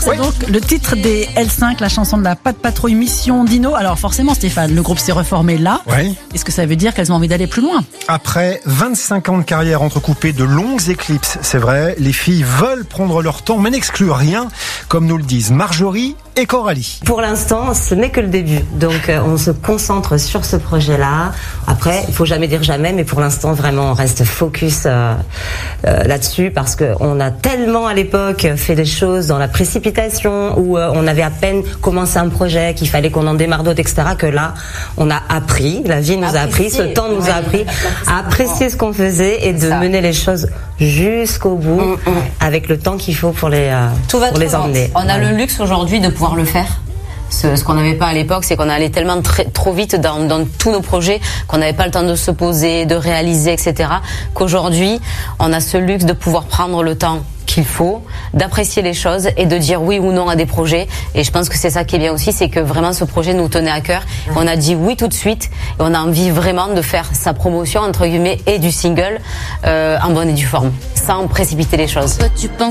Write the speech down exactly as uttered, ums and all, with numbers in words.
c'est oui. donc le titre des L cinq, la chanson de la Pat' Patrouille Mission Dino. Alors forcément Stéphane, le groupe s'est reformé là. Oui. Est-ce que ça veut dire qu'elles ont envie d'aller plus loin? Après vingt-cinq ans de carrière entrecoupée de longues éclipses, c'est vrai, les filles veulent prendre leur temps, mais n'excluent rien, comme nous le disent Marjorie et Coralie. Pour l'instant, ce n'est que le début. Donc, euh, on se concentre sur ce projet-là. Après, il faut jamais dire jamais, mais pour l'instant, vraiment, on reste focus euh, euh, là-dessus parce que on a tellement à l'époque fait des choses dans la précipitation où euh, on avait à peine commencé un projet, qu'il fallait qu'on en démarre d'autres, et cetera. Que là, on a appris, la vie nous a appris, ce temps nous a appris à apprécier ce qu'on faisait et de mener les choses jusqu'au bout mmh, mmh. avec le temps qu'il faut pour les, euh, Tout va pour les emmener. On a le luxe aujourd'hui de pouvoir le faire. Ce, ce qu'on n'avait pas à l'époque, c'est qu'on allait tellement très, trop vite dans, dans tous nos projets qu'on n'avait pas le temps de se poser, de réaliser, et cetera. Qu'aujourd'hui, on a ce luxe de pouvoir prendre le temps qu'il faut, d'apprécier les choses et de dire oui ou non à des projets. Et je pense que c'est ça qui est bien aussi, c'est que vraiment ce projet nous tenait à cœur. On a dit oui tout de suite et on a envie vraiment de faire sa promotion entre guillemets et du single euh, en bonne et due forme, sans précipiter les choses.